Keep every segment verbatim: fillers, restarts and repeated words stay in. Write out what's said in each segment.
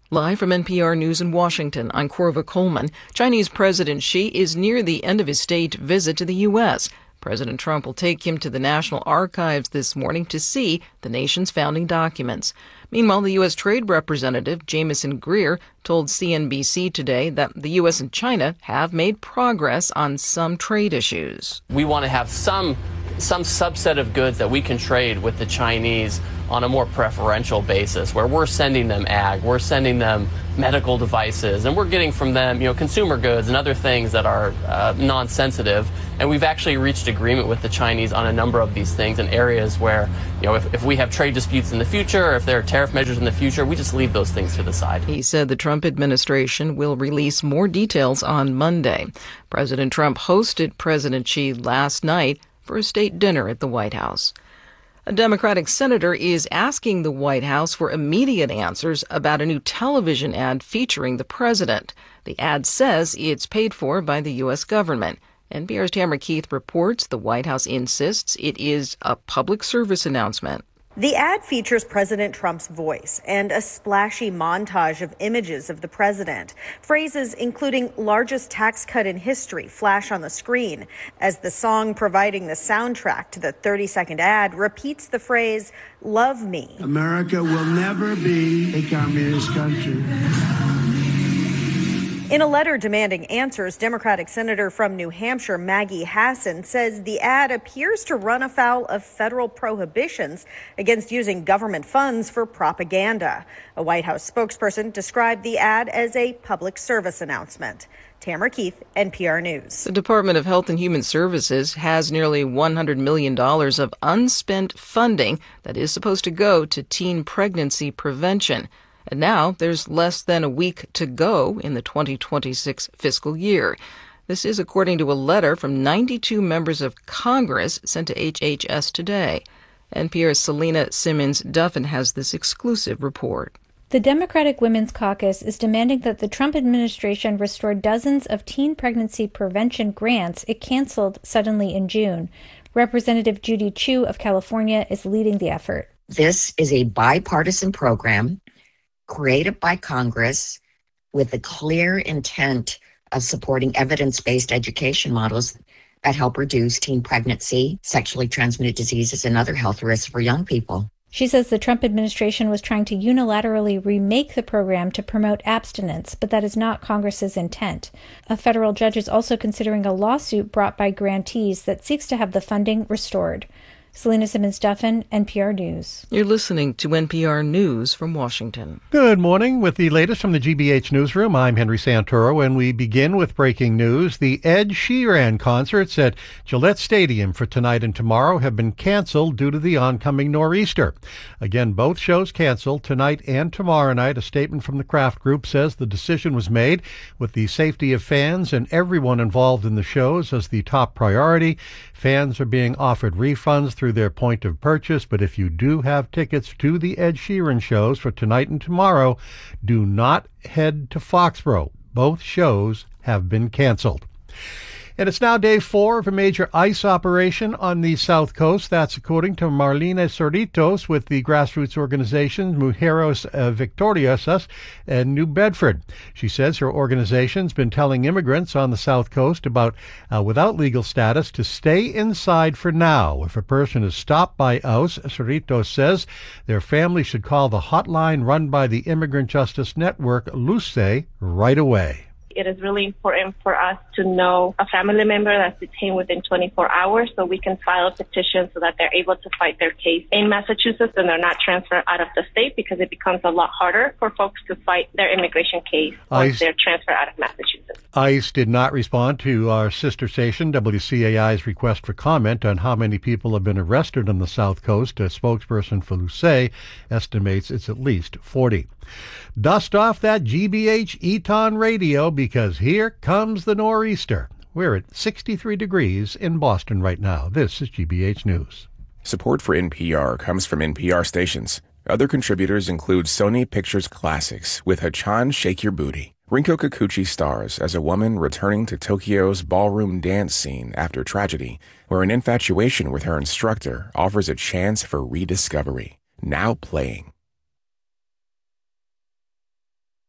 Live from N P R News in Washington, I'm Corva Coleman. Chinese President Xi is near the end of his state visit to the U S. President Trump will take him to the National Archives this morning to see the nation's founding documents. Meanwhile, the U S. Trade Representative Jamieson Greer told C N B C today that the U S and China have made progress on some trade issues. We want to have some some subset of goods that we can trade with the Chinese on a more preferential basis, where we're sending them ag, we're sending them medical devices, and we're getting from them, you know, consumer goods and other things that are uh, non-sensitive. And we've actually reached agreement with the Chinese on a number of these things in areas where, you know, if, if we have trade disputes in the future, or if there are tariff measures in the future, we just leave those things to the side. He said the Trump administration will release more details on Monday. President Trump hosted President Xi last night for a state dinner at the White House. A Democratic senator is asking the White House for immediate answers about a new television ad featuring the president. The ad says it's paid for by the U S government. N P R's Tamara Keith reports the White House insists it is a public service announcement. The ad features President Trump's voice and a splashy montage of images of the president. Phrases including largest tax cut in history flash on the screen as the song providing the soundtrack to the thirty-second ad repeats the phrase, "Love me." America will never be a communist country. In a letter demanding answers, Democratic Senator from New Hampshire Maggie Hassan says the ad appears to run afoul of federal prohibitions against using government funds for propaganda. A White House spokesperson described the ad as a public service announcement. Tamara Keith, N P R News. The Department of Health and Human Services has nearly one hundred million dollars of unspent funding that is supposed to go to teen pregnancy prevention. And now there's less than a week to go in the twenty twenty-six fiscal year. This is according to a letter from ninety-two members of Congress sent to H H S today. N P R's Selena Simmons-Duffin has this exclusive report. The Democratic Women's Caucus is demanding that the Trump administration restore dozens of teen pregnancy prevention grants it canceled suddenly in June. Representative Judy Chu of California is leading the effort. This is a bipartisan program created by Congress with the clear intent of supporting evidence-based education models that help reduce teen pregnancy, sexually transmitted diseases, and other health risks for young people. She says the Trump administration was trying to unilaterally remake the program to promote abstinence, but that is not Congress's intent. A federal judge is also considering a lawsuit brought by grantees that seeks to have the funding restored. Selena Simmons-Duffin, N P R News. You're listening to N P R News from Washington. Good morning. With the latest from the G B H Newsroom, I'm Henry Santoro, and we begin with breaking news. The Ed Sheeran concerts at Gillette Stadium for tonight and tomorrow have been canceled due to the oncoming nor'easter. Again, both shows canceled tonight and tomorrow night. A statement from the Kraft Group says the decision was made with the safety of fans and everyone involved in the shows as the top priority. Fans are being offered refunds through their point of purchase, but if you do have tickets to the Ed Sheeran shows for tonight and tomorrow, do not head to Foxborough. Both shows have been canceled. And it's now day four of a major ice operation on the South Coast. That's according to Marlene Cerritos with the grassroots organization Mujeres uh, Victoriosas in New Bedford. She says her organization's been telling immigrants on the South Coast about uh, without legal status to stay inside for now. If a person is stopped by ICE, Cerritos says their family should call the hotline run by the Immigrant Justice Network, LUCE, right away. It is really important for us to know a family member that's detained within twenty-four hours so we can file a petition so that they're able to fight their case in Massachusetts and they're not transferred out of the state, because it becomes a lot harder for folks to fight their immigration case once ICE, they're transferred out of Massachusetts. ICE did not respond to our sister station W C A I's request for comment on how many people have been arrested on the South Coast. A spokesperson for LUCE estimates it's at least forty. Dust off that G B H Eton radio, because here comes the nor'easter. We're at sixty-three degrees in Boston right now. This is G B H News. Support for N P R comes from N P R stations. Other contributors include Sony Pictures Classics with Hachan Shake Your Booty. Rinko Kikuchi stars as a woman returning to Tokyo's ballroom dance scene after tragedy, where an infatuation with her instructor offers a chance for rediscovery. Now playing.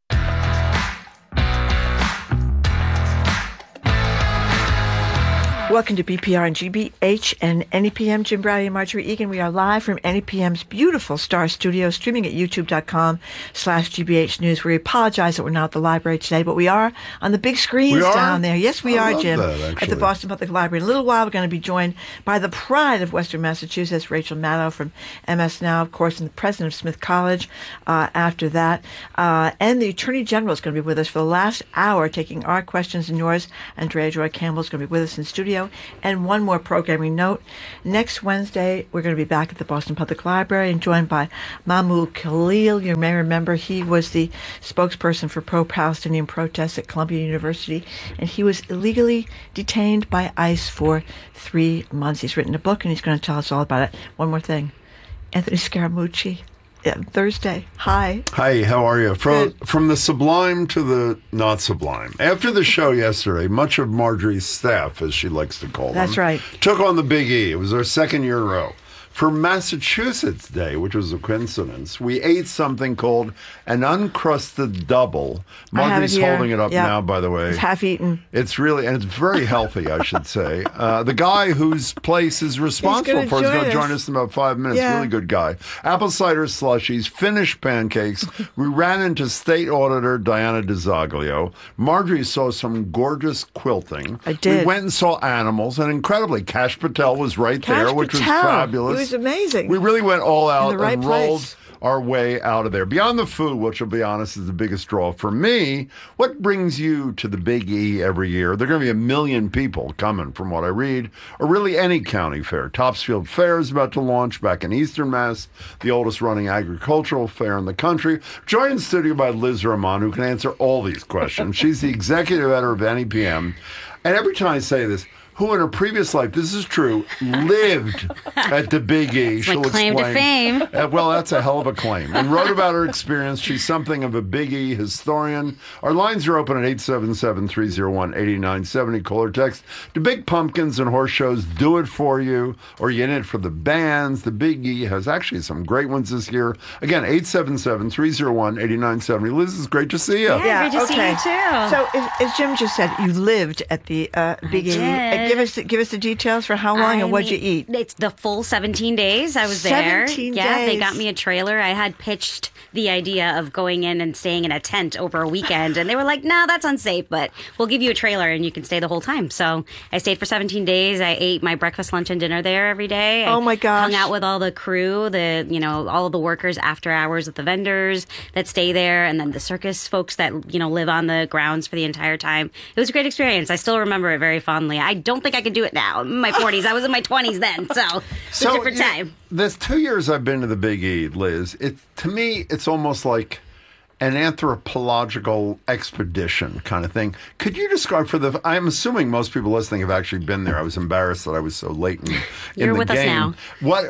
Welcome to B P R and G B H and N E P M. Jim Browdy and Marjorie Egan. We are live from N E P M's beautiful Star Studio, streaming at youtube.com slash GBH News. We apologize that we're not at the library today, but we are on the big screens down there. Yes, we I are, love Jim, that, at the Boston Public Library. In a little while, we're going to be joined by the pride of Western Massachusetts, Rachel Maddow from M S Now, of course, and the president of Smith College uh, after that. Uh, and the Attorney General is going to be with us for the last hour, taking our questions and yours. Andrea Joy Campbell is going to be with us in studio. And one more programming note. Next Wednesday, we're going to be back at the Boston Public Library and joined by Mahmoud Khalil. You may remember he was the spokesperson for pro-Palestinian protests at Columbia University, and he was illegally detained by ICE for three months. He's written a book, and he's going to tell us all about it. One more thing. Anthony Scaramucci. Yeah, Thursday. Hi. Hi, how are you? From Good. From the sublime to the not sublime. After the show yesterday, much of Marjorie's staff, as she likes to call them, That's right. took on the Big E. It was our second year in a row. For Massachusetts Day, which was a coincidence, we ate something called an uncrusted double. Marjorie's holding it up yep. now, by the way. It's half eaten. It's really, and it's very healthy, I should say. Uh, the guy whose place is responsible for it is going to join us in about five minutes. Yeah. Really good guy. Apple cider slushies, Finnish pancakes. We ran into State Auditor Diana DiZoglio. Marjorie saw some gorgeous quilting. I did. We went and saw animals, and incredibly, Kash Patel was right Kash there, which Patel. was fabulous. It was amazing. We really went all out right and rolled place. our way out of there. Beyond the food, which, I'll be honest, is the biggest draw for me, what brings you to the Big E every year? There are going to be a million people coming, from what I read, or really any county fair. Topsfield Fair is about to launch back in Eastern Mass, the oldest running agricultural fair in the country. Joined in studio by Liz Rahman, who can answer all these questions. She's the executive editor of N E P M. And every time I say this, who in her previous life, this is true, lived at the Big E. It's She'll my claim explain. to fame. Uh, well, that's a hell of a claim. And wrote about her experience. She's something of a Big E historian. Our lines are open at eight seven seven, three oh one, eight nine seven oh. Call or text. Do big pumpkins and horse shows do it for you? Or are you in it for the bands? The Big E has actually some great ones this year. Again, eight seven seven, three oh one, eight nine seven oh. Liz, it's great to see you. Yeah, yeah great to okay. see you too. So, as, as Jim just said, you lived at the uh, Big E. did. Give us, give us the details for how long I and what'd mean, you eat? It's the full seventeen days I was there. seventeen Yeah, days. they got me a trailer. I had pitched the idea of going in and staying in a tent over a weekend, and they were like, no, that's unsafe, but we'll give you a trailer and you can stay the whole time. So I stayed for seventeen days. I ate my breakfast, lunch, and dinner there every day. I oh my gosh. hung out with all the crew, the, you know, all of the workers after hours with the vendors that stay there, and then the circus folks that, you know, live on the grounds for the entire time. It was a great experience. I still remember it very fondly. I don't think I could do it now. I'm in my forties. I was in my twenties then, so it's so, a different time. There's two years I've been to the Big E, Liz. It, to me, it's almost like an anthropological expedition kind of thing. Could you describe for the, I'm assuming most people listening have actually been there. I was embarrassed that I was so late in, in You're the with game. us now. What,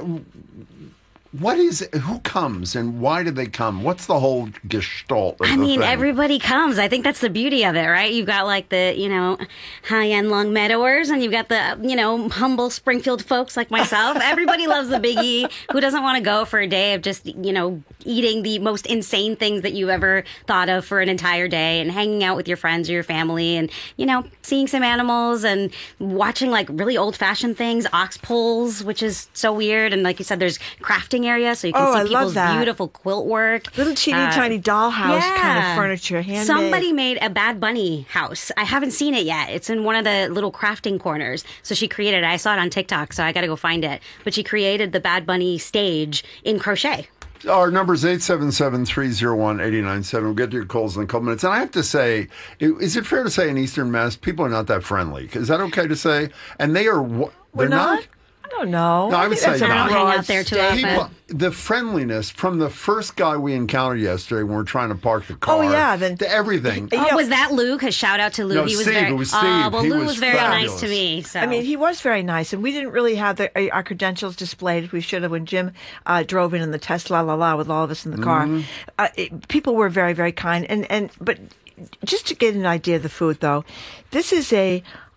what is it? Who comes and why do they come? What's the whole gestalt of I the mean, thing? everybody comes. I think that's the beauty of it, right? You've got like the, you know, high-end Long Meadowers, and you've got the, you know, humble Springfield folks like myself. Everybody loves the Big E. Who doesn't want to go for a day of just, you know, eating the most insane things that you ever thought of for an entire day and hanging out with your friends or your family and, you know, seeing some animals and watching like really old-fashioned things, ox poles, which is so weird. And like you said, there's crafting area, so you can oh, see I people's that. beautiful quilt work. Little teeny uh, tiny dollhouse yeah. kind of furniture, handmade. Somebody made a Bad Bunny house. I haven't seen it yet. It's in one of the little crafting corners. So she created it. I saw it on TikTok, so I got to go find it. But she created the Bad Bunny stage in crochet. Our number is eight seven seven, three oh one, eight nine seven. We'll get to your calls in a couple minutes. And I have to say, is it fair to say in Eastern Mass, people are not that friendly? Is that okay to say? And they are, they're We're not? not? I don't know. No, I, I would say not. I don't hang out there too often. People, the friendliness from the first guy we encountered yesterday when we were trying to park the car. Oh, yeah. Then, to everything. Oh, was that Lou? Because shout out to Lou. No, he was Steve. very, It was Steve. Uh, well, he Lou was, was very fabulous. nice to me. So. I mean, he was very nice, and we didn't really have the, our credentials displayed. We should have when Jim uh, drove in in the Tesla, la la, with all of us in the car. Mm-hmm. Uh, it, people were very, very kind, and and but just to get an idea of the food, though, this is a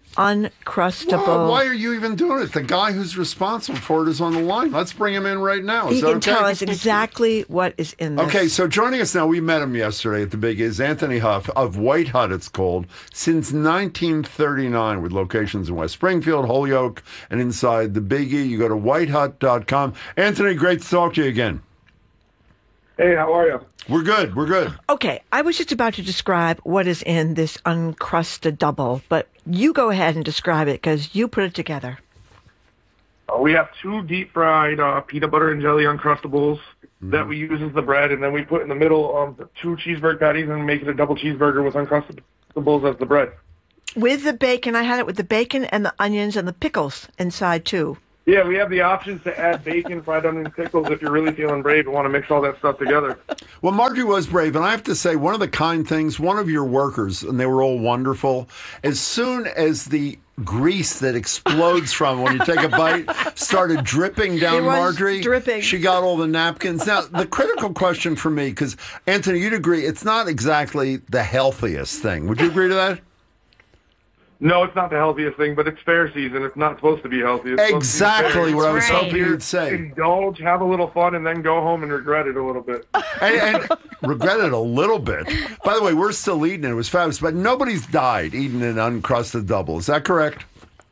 Uncrustable. Well, why are you even doing it? The guy who's responsible for it is on the line. Let's bring him in right now. Is he that can okay? tell us exactly what is in this. Okay, so joining us now, we met him yesterday at the Big is Anthony Huff of White Hut, it's called, since nineteen thirty-nine, with locations in West Springfield, Holyoke, and inside the Big E. You go to white hut dot com. Anthony, great to talk to you again. Hey, how are you? We're good. We're good. Okay, I was just about to describe what is in this uncrusted double, but you go ahead and describe it because you put it together. Uh, we have two deep fried uh, peanut butter and jelly Uncrustables mm-hmm. that we use as the bread, and then we put in the middle um, two cheeseburger patties and make it a double cheeseburger with Uncrustables as the bread. With the bacon, I had it with the bacon and the onions and the pickles inside too. Yeah, we have the options to add bacon, fried onion, pickles if you're really feeling brave and want to mix all that stuff together. Well, Marjorie was brave, and I have to say, one of the kind things, one of your workers, and they were all wonderful, as soon as the grease that explodes from when you take a bite started dripping down it was Marjorie, dripping. She got all the napkins. Now, the critical question for me, because, Anthony, you'd agree, it's not exactly the healthiest thing. Would you agree to that? No, it's not the healthiest thing, but it's fair season. It's not supposed to be healthy. It's exactly what I was right. hoping you'd say. Indulge, have a little fun, and then go home and regret it a little bit. and, and regret it a little bit. By the way, we're still eating it. It was fabulous, but nobody's died eating an uncrusted double. Is that correct?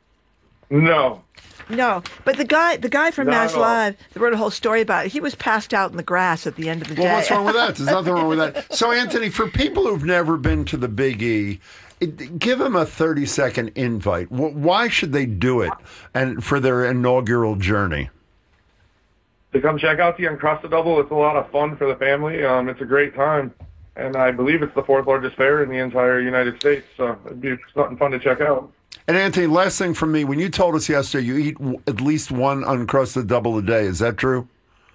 No. No, but the guy, the guy from Not Mass at all. Live, that wrote a whole story about it. He was passed out in the grass at the end of the Well, day. what's wrong with that? There's nothing wrong with that. So, Anthony, for people who've never been to the Big E, it, give them a thirty-second invite. W- Why should they do it and for their inaugural journey? To come check out the Uncrusted Double. It's a lot of fun for the family. Um, it's a great time. And I believe it's the fourth largest fair in the entire United States. So it'd be something fun to check out. And, Anthony, last thing from me. When you told us yesterday you eat w- at least one uncrusted double a day, is that true?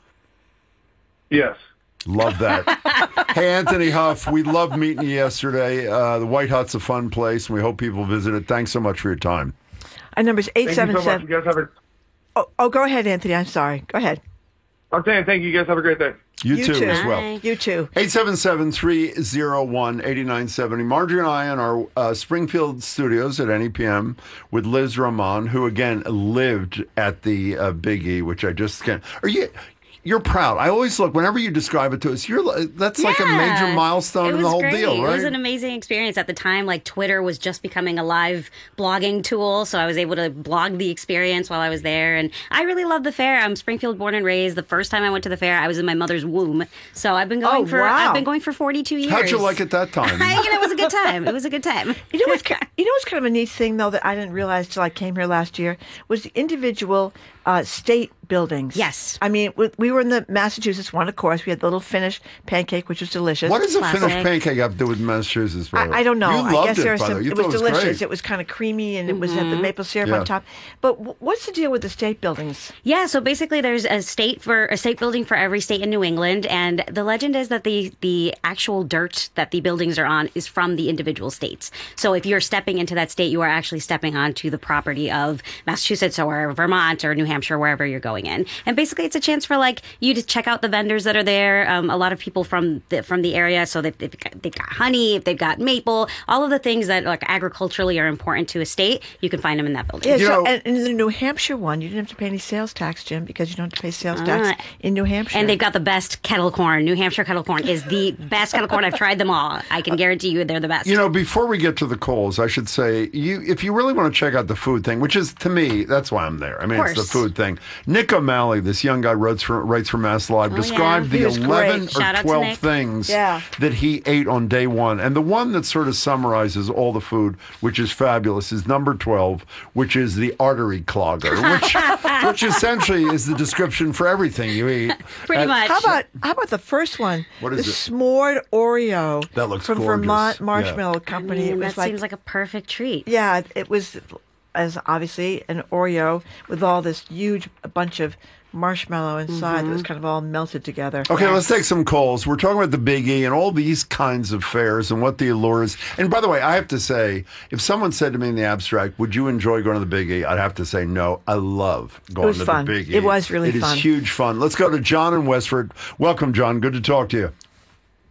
Yes. Love that. Hey, Anthony Huff, we loved meeting you yesterday. Uh, the White Hut's a fun place, and we hope people visit it. Thanks so much for your time. Our number's eight seven seven. Thank you so much. You guys have a... Oh, oh, go ahead, Anthony. I'm sorry. Go ahead. I'm saying thank you. You guys have a great day. You, You too, too. as well. Bye. You too. eight seven seven, three oh one, eight nine seven oh. Marjorie and I in our uh, Springfield studios at N E P M with Liz Roman, who, again, lived at the uh, Big E, which I just can't... Are you... You're proud. I always look, whenever you describe it to us, you're li- that's like a major Yeah. milestone It in the was whole great. deal, right? It was an amazing experience. At the time, like Twitter was just becoming a live blogging tool, so I was able to blog the experience while I was there. And I really loved the fair. I'm Springfield born and raised. The first time I went to the fair, I was in my mother's womb. So I've been going Oh, for wow. I've been going for forty-two years. How'd you like it that time? I, you know, it was a good time. It was a good time. You know what's ki- you know what's kind of a neat thing though that I didn't realize till I came here last year was the individual uh, state buildings. Yes. I mean, we, we were in the Massachusetts one, of course. We had the little Finnish pancake, which was delicious. What does a Classic. Finnish pancake have to do with Massachusetts? by the way? I, I don't know. You I loved guess it, there was by the some. way. You It was thought delicious. great. It was kind of creamy, and it was had the maple syrup Yeah. on top. But w- what's the deal with the state buildings? Yeah, so basically there's a state for a state building for every state in New England, and the legend is that the the actual dirt that the buildings are on is from the individual states. So if you're stepping into that state, you are actually stepping onto the property of Massachusetts or Vermont or New Hampshire, wherever you're going in. And basically it's a chance for like you to check out the vendors that are there. Um, a lot of people from the, from the area, so they've, they've, got, they've got honey, they've got maple, all of the things that like agriculturally are important to a state, you can find them in that building. Yeah, You so, know- and, and in the New Hampshire one, you didn't have to pay any sales tax, Jim, because you don't have to pay sales tax Ah. in New Hampshire. And they've got the best kettle corn. New Hampshire kettle corn is the best kettle corn. I've tried them all. I can guarantee you they're the best. You know, before we get to the calls, I should say, you if you really want to check out the food thing, which is, to me, that's why I'm there. I mean, it's the course. food thing. Nick O'Malley, this young guy writes for, writes for Mass Live, Oh, described yeah. He the was eleven great. or Shout out to twelve Nick. things Yeah. that he ate on day one. And the one that sort of summarizes all the food, which is fabulous, is number twelve, which is the artery clogger, which, which essentially is the description for everything you eat. Pretty And- much. How about how about the first one? What is the it? s'mored Oreo That looks from gorgeous. Vermont Yeah. Marshmallow Company. I mean, it was that seems like a perfect treat. yeah, it was as obviously an Oreo with all this huge bunch of marshmallow inside that was kind of all melted together. Okay, let's take some calls. We're talking about the Big E and all these kinds of fairs and what the allure is. And by the way, I have to say, if someone said to me in the abstract, would you enjoy going to the Big E? I'd have to say no. I love going was to fun. the Big E. It was really It fun. is huge fun. Let's go to John in Westford. Welcome, John. Good to talk to you.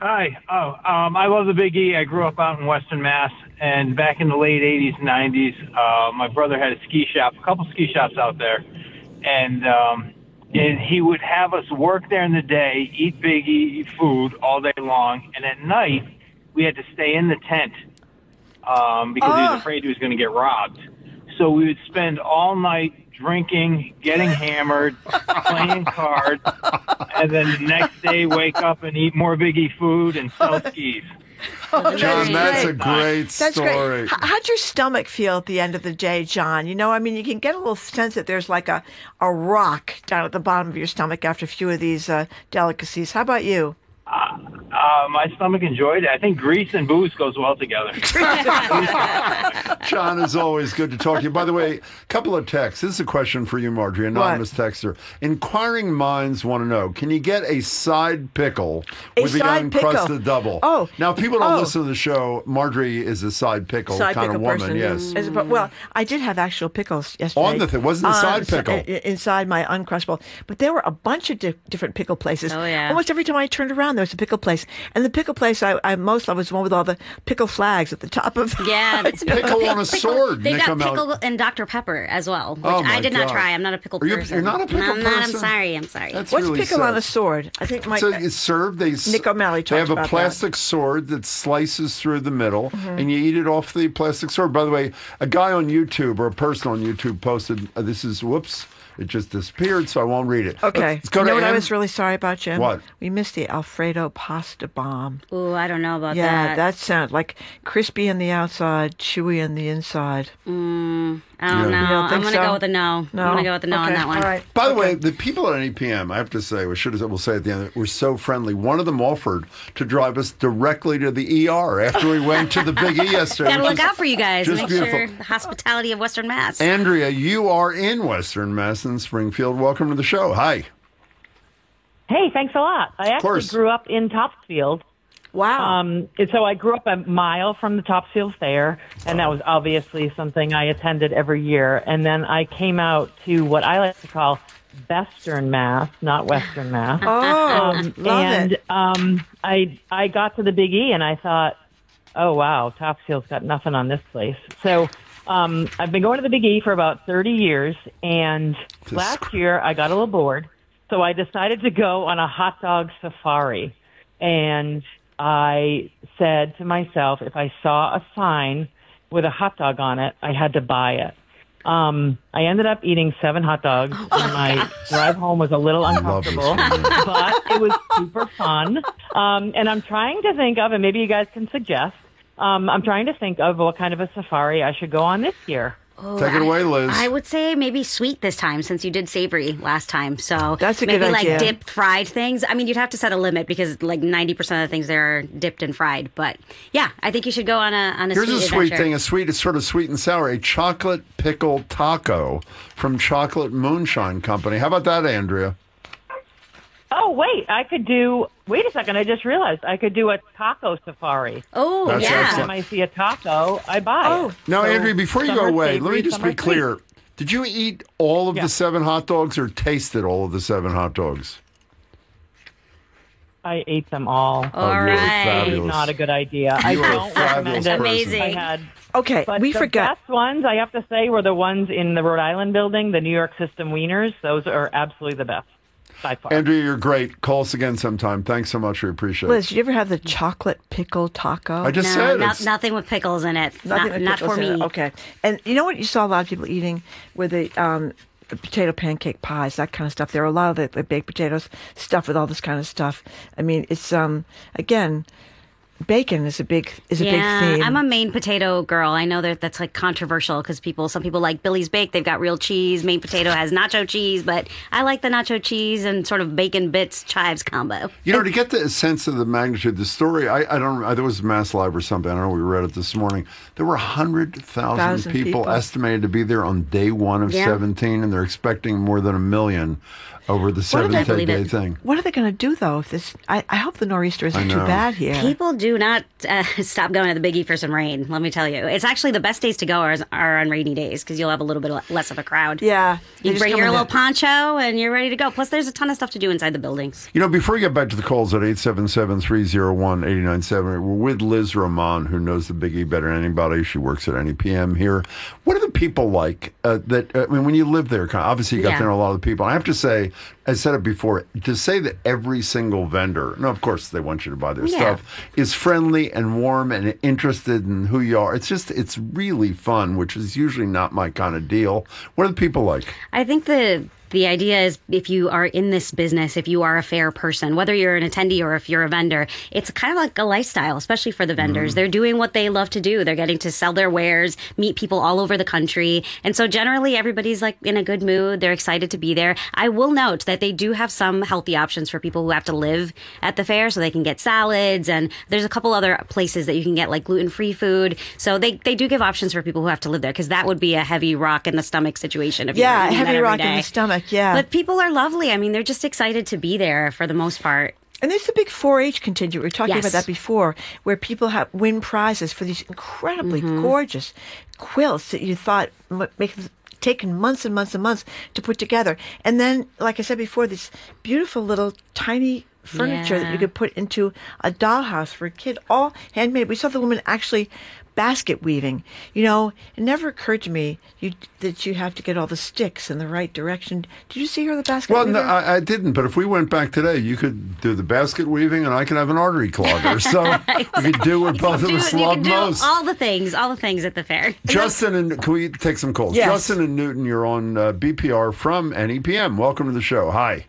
Hi. Oh, um, I love the Big E. I grew up out in Western Mass, and back in the late eighties, nineties, uh, my brother had a ski shop, a couple ski shops out there, and um, and he would have us work there in the day, eat Big E food all day long, and at night we had to stay in the tent um, because oh. he was afraid he was going to get robbed. So we would spend all night drinking, getting hammered, playing cards, and then the next day wake up and eat more Big E food and sell skis. Oh, John, that's a great that's story. Great. How'd your stomach feel at the end of the day, John? You know, I mean, you can get a little sense that there's like a, a rock down at the bottom of your stomach after a few of these uh, delicacies. How about you? Uh, uh, my stomach enjoyed it. I think grease and booze goes well together. John, as always, good to talk to you. By the way, a couple of texts. This is a question for you, Marjorie, anonymous what? texter. Inquiring minds want to know, can you get a side pickle a with side the uncrusted double? Oh. Now, people don't oh. listen to the show. Marjorie is a side pickle side kind pickle of woman, person. yes. Mm. Well, I did have actual pickles yesterday. On the thing. Wasn't a side uh, pickle. Inside my Uncrustable. But there were a bunch of di- different pickle places. Oh, yeah. Almost every time I turned around, there was a pickle place. And the pickle place I, I most loved was the one with all the pickle flags at the top of. Yeah, that's pickle pick, on a sword. They got Nick, pickle and Doctor Pepper as well, which oh I did not God. try. I'm not a pickle Are you, person. You're not a pickle no, I'm person? not. I'm sorry. I'm sorry. That's What's really pickle sad. on a sword? I think my so it's served. They Nick O'Malley talks They have a about plastic that. sword that slices through the middle, mm-hmm. and you eat it off the plastic sword. By the way, a guy on YouTube or a person on YouTube posted. Uh, this is whoops. It just disappeared, so I won't read it. Okay. Let's go you know to what Am- I was really sorry about, Jim? What? We missed the Alfredo pasta bomb. Ooh, I don't know about yeah, that. Yeah, that sounded like crispy on the outside, chewy on the inside. Mm, I don't Yeah. know. don't I'm think going to so? go with a no. No? I'm going to go with a no okay. on that one. All right. By the okay. way, the people at N E P M, I have to say, we should have, we'll say at the end, were so friendly. One of them offered to drive us directly to the E R after we went to the Big E yesterday. Gotta look out for you guys. just Make beautiful. sure the hospitality of Western Mass. Andrea, you are in Western Mass in Springfield. Welcome to the show. Hi. Hey, thanks a lot. I actually course. grew up in Topsfield. Wow. Um, and so I grew up a mile from the Topsfield Fair, and that was obviously something I attended every year. And then I came out to what I like to call Western Mass, not Western Mass. Oh, um, love and it. um, I I got to the Big E, and I thought, oh, wow, Topsfield's got nothing on this place. So um, I've been going to the Big E for about thirty years, and This last year I got a little bored, so I decided to go on a hot dog safari. And I said to myself, if I saw a sign with a hot dog on it, I had to buy it. Um, I ended up eating seven hot dogs, and my drive home was a little uncomfortable, but it was super fun. Um, and I'm trying to think of, and maybe you guys can suggest, um, I'm trying to think of what kind of a safari I should go on this year. Oh, Take it away, Liz. I, I would say maybe sweet this time since you did savory last time. So That's a maybe good like idea. dipped fried things. I mean, you'd have to set a limit because like ninety percent of the things there are dipped and fried. But yeah, I think you should go on a on a Here's sweet a sweet adventure. thing, a sweet, it's sort of sweet and sour, a chocolate pickle taco from Chocolate Moonshine Company. How about that, Andrea? Oh, wait, I could do, wait a second, I just realized I could do a taco safari. Oh, That's yeah. Every excellent. time I see a taco, I buy Oh. it. Now, So Andrea, before you some go are away, let savory, me just some be are clear. sweet. Did you eat all of Yeah. the seven hot dogs or tasted all of the seven hot dogs? I ate them all. All you're right. fabulous. Not a good idea. I You are a don't fabulous recommend it. Amazing. I had, Okay, but we the forgot. best ones, I have to say, were the ones in the Rhode Island building, the New York System Wieners. Those are absolutely the best, by far. Andrea, you're great. Call us again sometime. Thanks so much. We appreciate Liz, it. did you ever have the chocolate pickle taco? I just No, said no, it's, nothing with pickles in it. Nothing not with not pickles for in me. it. Okay. And you know what you saw a lot of people eating were the, um, the potato pancake pies, that kind of stuff. There are a lot of the, the baked potatoes stuffed with all this kind of stuff. I mean, it's, um, again, bacon is a big is a yeah, big theme. I'm a main potato girl. I know that that's like controversial because people, some people like Billy's Bake. They've got real cheese. Main potato has nacho cheese, but I like the nacho cheese and sort of bacon bits chives combo. You know, to get the sense of the magnitude, the story, I, I don't know, there was Mass Live or something, I don't know, we read it this morning. There were one hundred thousand Thousand people, people. estimated to be there on day one of Yeah. seventeen, and they're expecting more than a million. over the seventh day thing. What are they going to do, though, if this... I, I hope the nor'easter isn't too bad here. People do not uh, stop going to the Big E for some rain, let me tell you. It's actually the best days to go are, are on rainy days because you'll have a little bit less of a crowd. Yeah. You bring your little poncho and you're ready to go. Plus, there's a ton of stuff to do inside the buildings. You know, before we get back to the calls at eight seven seven, three oh one, eight nine seven, we're with Liz Roman, who knows the Big E better than anybody. She works at N E P M here. What are the people like uh, that, uh, I mean, when you live there, obviously you got Yeah. to know a lot of the people. I have to say, I said it before, to say that every single vendor, no, of course they want you to buy their Yeah. stuff, is friendly and warm and interested in who you are. It's just, it's really fun, which is usually not my kind of deal. What are the people like? I think the the idea is if you are in this business, if you are a fair person, whether you're an attendee or if you're a vendor, it's kind of like a lifestyle, especially for the vendors. Mm. They're doing what they love to do. They're getting to sell their wares, meet people all over the country. And so generally everybody's like in a good mood. They're excited to be there. I will note that they do have some healthy options for people who have to live at the fair, so they can get salads, and there's a couple other places that you can get like gluten-free food. So they, they do give options for people who have to live there, because that would be a heavy rock in the stomach situation. If Yeah, you're eating that heavy every rock in day. the stomach, yeah. But people are lovely. I mean, they're just excited to be there for the most part. And there's the big four H contingent. We were talking Yes. about that before, where people have win prizes for these incredibly Mhm. gorgeous quilts that you thought m- make taken months and months and months to put together. And then, like I said before, this beautiful little tiny furniture that Yeah. you could put into a dollhouse for a kid, all handmade. We saw the woman actually basket weaving. You know, it never occurred to me you, that you have to get all the sticks in the right direction. Did you see her, the basket Well, weaver? no, I, I didn't, but if we went back today, you could do the basket weaving and I can have an artery clogger. So we could do what both of Do- us you love can do most. all the things, all the things at the fair. Justin, and can we take some calls? Yes. Justin and Newton, you're on uh, B P R from N E P M. Welcome to the show. Hi.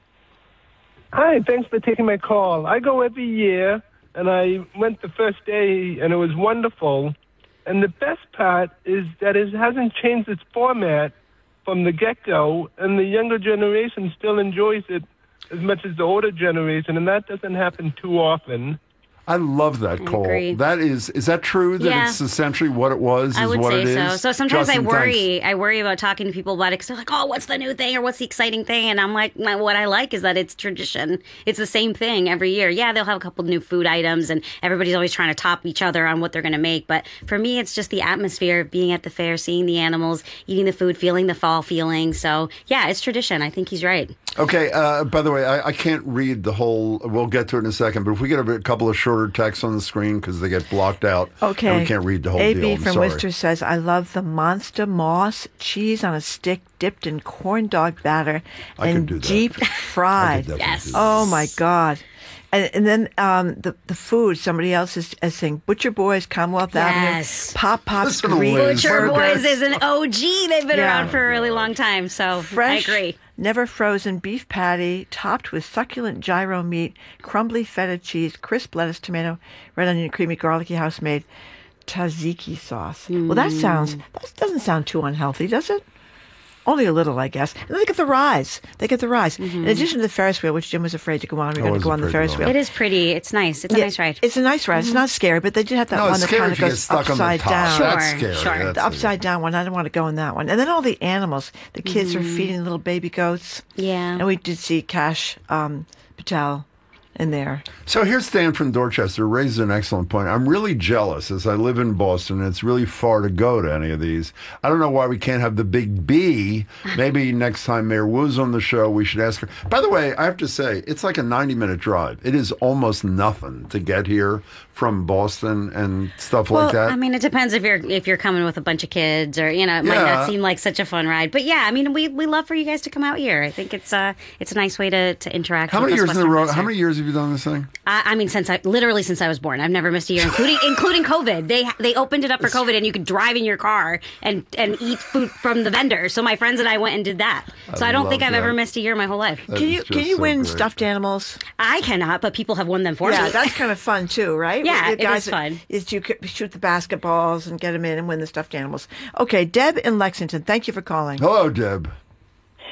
Hi, thanks for taking my call. I go every year, and I went the first day, and it was wonderful. And the best part is that it hasn't changed its format from the get-go, and the younger generation still enjoys it as much as the older generation, and that doesn't happen too often. I love that, Cole. agree. That is, is that true that Yeah. it's essentially what it was? I is would what say it so. is? So sometimes Justin, I worry. thanks. I worry about talking to people about it because they're like, "Oh, what's the new thing or what's the exciting thing?" And I'm like, "My- "What I like is that it's tradition. It's the same thing every year. Yeah, they'll have a couple new food items, and everybody's always trying to top each other on what they're going to make. But for me, it's just the atmosphere of being at the fair, seeing the animals, eating the food, feeling the fall feeling. So yeah, it's tradition. I think he's right. Okay, uh, by the way, I, I can't read the whole, we'll get to it in a second, but if we get a, bit- couple of shorter texts on the screen because they get blocked out, Okay. and we can't read the whole A deal. B I'm from sorry. Worcester says, I love the Monster Moss cheese on a stick dipped in corn dog batter I could and do that. deep fried. definitely Yes. do that. Oh, my God. And, and then um, the the food, somebody else is, is saying Butcher Boys, Commonwealth Yes. Avenue, Pop Pop's Listen to Greek Liz. Butcher Burgers. Boys is an O G. They've been Yeah. around for a really long time. So Fresh, I agree. never frozen beef patty topped with succulent gyro meat, crumbly feta cheese, crisp lettuce, tomato, red onion, creamy garlicky house-made tzatziki sauce. Well, that sounds, that doesn't sound too unhealthy, does it? Only a little, I guess. And then they get the rise. They get the rise. In addition to the Ferris wheel, which Jim was afraid to go on, we're I going to was go on the afraid to Ferris go wheel. It is pretty. It's nice. It's a Yeah, nice ride. It's a nice ride. It's not scary, but they did have that No, one it's that scary kind if of you get goes stuck on the upside top. down. That's Sure, scary. sure. That's The upside down one. I didn't want to go in that one. And then all the animals. The kids are feeding little baby goats. Yeah. And we did see Cash um, Patel in there. So here's Stan from Dorchester, raises an excellent point. I'm really jealous as I live in Boston and it's really far to go to any of these. I don't know why we can't have the Big B. Maybe next time Mayor Wu's on the show, we should ask her. By the way, I have to say, it's like a ninety minute drive. It is almost nothing to get here from Boston and stuff Well, like that. I mean, it depends if you're if you're coming with a bunch of kids, or you know, it might Yeah. not seem like such a fun ride. But yeah, I mean, we, we love for you guys to come out here. I think it's uh it's a nice way to, to interact. How with many us years in a Western row? Western. How many years have you done this thing? I, I mean, since I literally since I was born, I've never missed a year, including including COVID. They they opened it up for COVID, and you could drive in your car and, and eat food from the vendor. So my friends and I went and did that. So I I, don't love think I've that. ever missed a year in my whole life. That Can is you just can you so win great. stuffed animals? I cannot, but people have won them for Yeah, me. that's kind of fun too, right? Yeah, With the it guys is that- fun. Is you c- shoot the basketballs and get them in and win the stuffed animals. Okay, Deb in Lexington, thank you for calling. Hello, Deb.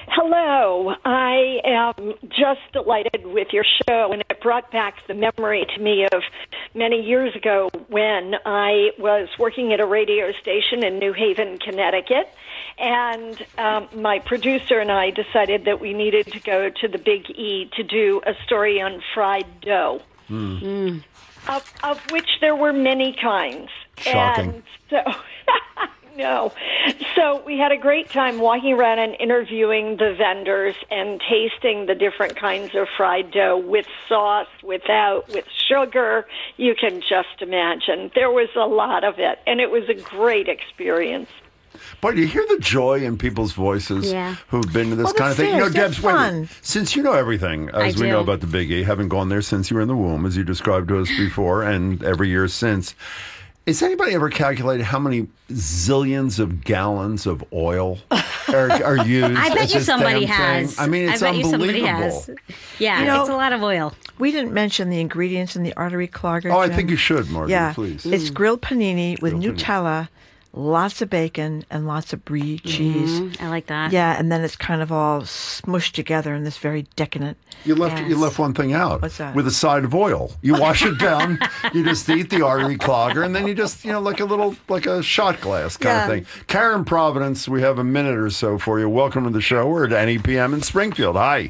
Hello. I am just delighted with your show, and it brought back the memory to me of many years ago when I was working at a radio station in New Haven, Connecticut, and um, my producer and I decided that we needed to go to the Big E to do a story on fried dough, Mm. mm. of, of which there were many kinds. Shocking. And so... No. So we had a great time walking around and interviewing the vendors and tasting the different kinds of fried dough with sauce, without, with sugar. You can just imagine. There was a lot of it, and it was a great experience. But you hear the joy in people's voices Yeah. who've been to this Well, kind of thing. You know, they're Debs, wait a fun. minute. Since you know everything, as I we do. know about the Big E, having gone there since you were in the womb, as you described to us before, and every year since, has anybody ever calculated how many zillions of gallons of oil are, are used? I at bet you this somebody damn has. thing? I mean, it's I bet you somebody unbelievable. has. Yeah, You know, it's a lot of oil. We didn't mention the ingredients in the artery clogger. Oh, I Jim. think you should, Margie, Yeah, please. It's Mm. grilled panini with Nutella, lots of bacon, and lots of brie cheese. Mhm, I like that. Yeah, and then it's kind of all smushed together in this very decadent. You left Yes. you left one thing out. What's that? With a side of oil. You wash it down, you just eat the artery clogger, and then you just, you know, like a little, like a shot glass kind Yeah. of thing. Karen Providence, we have a minute or so for you. Welcome to the show. We're at N E P M in Springfield. Hi.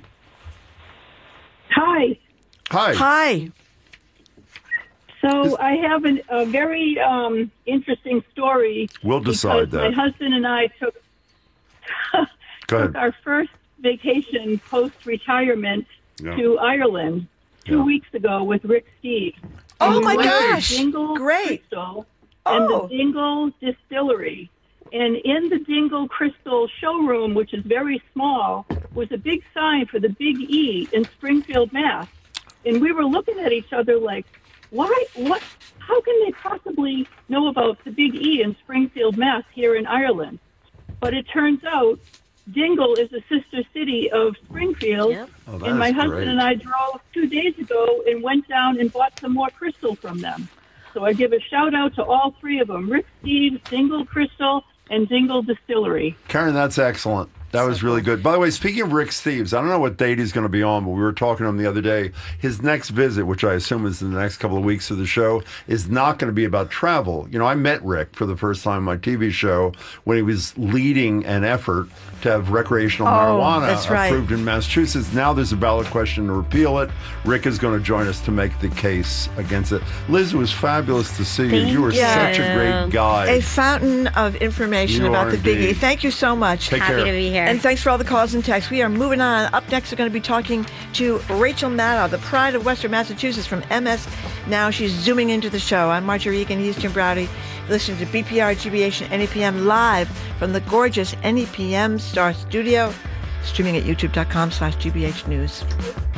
Hi. Hi. Hi. So I have an, a very um, interesting story. We'll decide because that. My husband and I took, Go took ahead. our first vacation post-retirement Yeah. to Ireland two Yeah. weeks ago with Rick Steve. Oh, And we my went to gosh. Dingle Great. Crystal and Oh. the Dingle Distillery. And in the Dingle Crystal showroom, which is very small, was a big sign for the Big E in Springfield, Mass. And we were looking at each other like, why, what, how can they possibly know about the Big E in Springfield, Mass here in Ireland? But it turns out Dingle is a sister city of Springfield. Oh, that and my is husband great. and I drove two days ago and went down and bought some more crystal from them. So I give a shout out to all three of them, Rick Steves, Dingle Crystal, and Dingle Distillery. Karen, that's excellent. That was really good. By the way, speaking of Rick Steves, I don't know what date he's going to be on, but we were talking to him the other day. His next visit, which I assume is in the next couple of weeks of the show, is not going to be about travel. You know, I met Rick for the first time on my T V show when he was leading an effort to have recreational Oh, marijuana that's right. approved in Massachusetts. Now there's a ballot question to repeal it. Rick is going to join us to make the case against it. Liz, it was fabulous to see you. Thank You were you. such a great guy. A fountain of information You about are the Big E. indeed. Thank you so much. Take Happy care. to be here. And thanks for all the calls and texts. We are moving on. Up next, we're going to be talking to Rachel Maddow, the pride of Western Massachusetts from M S Now. She's zooming into the show. I'm Marjorie Egan. He's Jim Browdy. Listening to B P R, G B H, and N E P M live from the gorgeous N E P M Star Studio. Streaming at youtube.com slash GBH News.